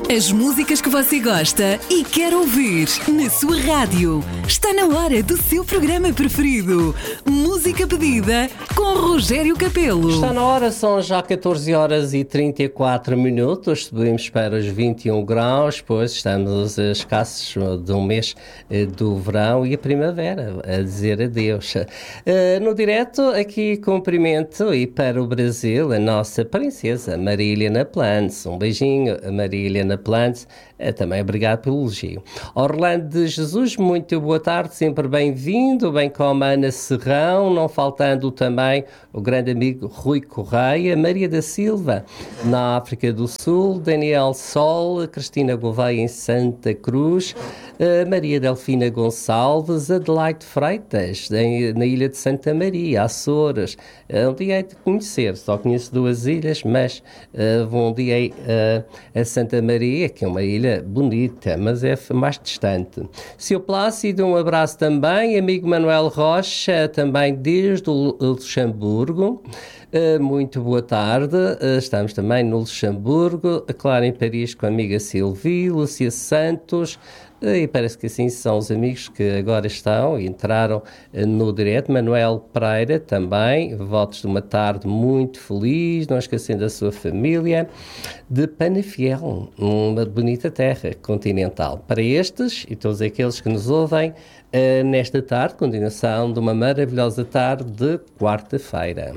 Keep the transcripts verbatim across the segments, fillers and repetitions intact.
As músicas que você gosta e quer ouvir na sua rádio. Está na hora do seu programa preferido. Música pedida com Rogério Capelo. Está na hora, são já catorze horas e trinta e quatro minutos. Subimos para os vinte e um graus, pois estamos a escassos de um mês do verão e a primavera, a dizer adeus. No direto, aqui cumprimento e para o Brasil, a nossa princesa Maria Helena Plantes. Um beijinho, Maria Helena Plantes, também obrigado pelo elogio. Orlando de Jesus, muito boa tarde, sempre bem-vindo, bem como a Ana Serrão, não faltando também o grande amigo Rui Correia, Maria da Silva, na África do Sul, Daniel Sol, Cristina Gouveia em Santa Cruz, Maria Delfina Gonçalves, Adelaide Freitas, na Ilha de Santa Maria, Açores. Um dia hei de conhecer, só conheço duas ilhas, mas uh, um dia hei, uh, a Santa Maria, que é uma ilha bonita, mas é mais distante. Seu Plácido, um abraço também. Amigo Manuel Rocha, também desde o Luxemburgo. Uh, muito boa tarde. Uh, estamos também no Luxemburgo. A Clara em Paris com a amiga Silvia, Lúcia Santos. E parece que assim são os amigos que agora estão e entraram no direto. Manuel Pereira também, votos de uma tarde muito feliz, não esquecendo a sua família, de Penafiel, uma bonita terra continental. Para estes e todos aqueles que nos ouvem nesta tarde, continuação de uma maravilhosa tarde de quarta-feira.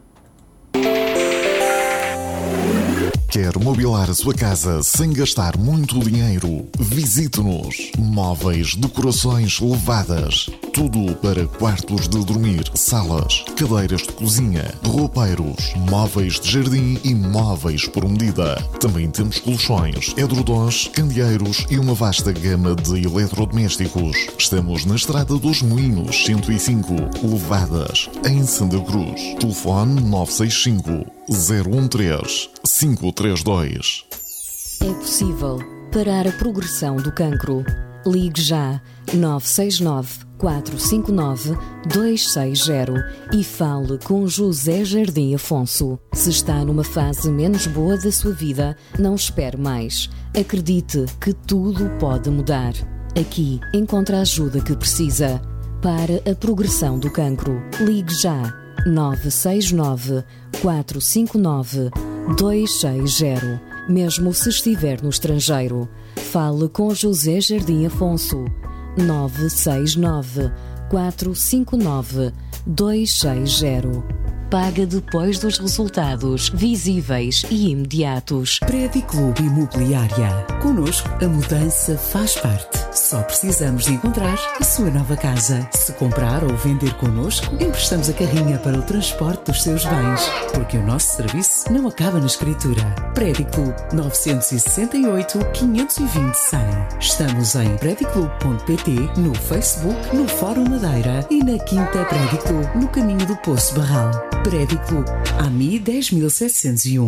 Quer mobilar a sua casa sem gastar muito dinheiro? Visite-nos. Móveis, decorações levadas. Tudo para quartos de dormir, salas, cadeiras de cozinha, roupeiros, móveis de jardim e móveis por medida. Também temos colchões, edredons, candeeiros e uma vasta gama de eletrodomésticos. Estamos na Estrada dos Moinhos, cento e cinco, Levadas, em Santa Cruz. Telefone nove seis cinco, zero um três, cinco três dois. É possível parar a progressão do cancro. Ligue já nove seis nove, quatro cinco nove, dois seis zero e fale com José Jardim Afonso. Se está numa fase menos boa da sua vida, não espere mais. Acredite que tudo pode mudar. Aqui encontra a ajuda que precisa. Para a progressão do cancro, ligue já nove seis nove, quatro cinco nove, dois seis zero. Mesmo se estiver no estrangeiro, fale com José Jardim Afonso. nove seis nove, quatro cinco nove, dois seis zero. Paga depois dos resultados visíveis e imediatos. Prédio Clube Imobiliária. Connosco, a mudança faz parte. Só precisamos de encontrar a sua nova casa. Se comprar ou vender connosco, emprestamos a carrinha para o transporte dos seus bens. Porque o nosso serviço não acaba na escritura. Prédio Clube nove seis oito, quinhentos e vinte, cem. Estamos em prédio clube ponto pt, no Facebook, no Fórum Madeira e na Quinta Prédio Clube, no caminho do Poço Barral. Prédio Clube, A M I dez mil setecentos e um.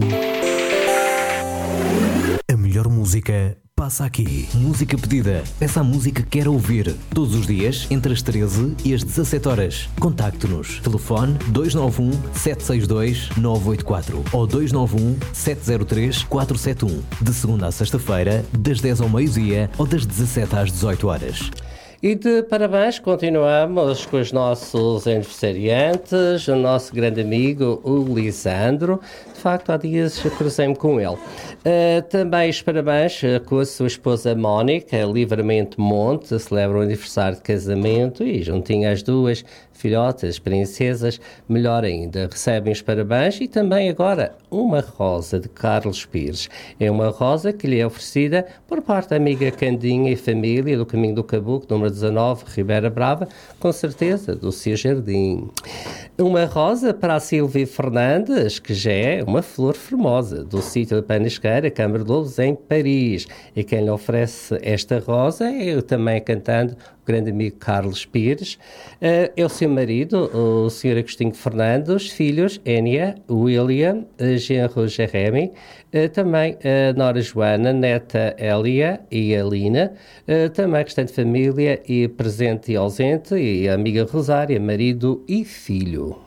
A melhor música passa aqui. Música pedida. Peça a música que quer ouvir. Todos os dias, entre as treze e as dezassete horas. Contacte-nos. Telefone dois nove um, sete seis dois, nove oito quatro ou dois nove um, sete zero três, quatro sete um. De segunda a sexta-feira, das dez ao meio-dia ou das dezassete às dezoito horas. E de parabéns, continuamos com os nossos aniversariantes, o nosso grande amigo, o Lisandro. De facto, há dias cruzei-me com ele. Uh, também os parabéns com a sua esposa Mónica, Livramento Monte, celebra o aniversário de casamento e juntinho às duas filhotas, princesas, melhor ainda, recebem os parabéns e também agora uma rosa de Carlos Pires. É uma rosa que lhe é oferecida por parte da amiga Candinha e família do Caminho do Cabuco, número dezanove, Ribeira Brava, com certeza do seu jardim. Uma rosa para a Silvia Fernandes, que já é uma flor formosa, do sítio de Panisqueira, Câmara de Lobos, em Paris. E quem lhe oferece esta rosa é eu também cantando o grande amigo Carlos Pires. Uh, é o seu marido, o senhor Agostinho Fernandes, filhos, Énia, William, genro Jeremy, uh, também a Nora Joana, neta Elia e a Lina, uh, também a restante família e presente e ausente, e a amiga Rosária, marido e filho.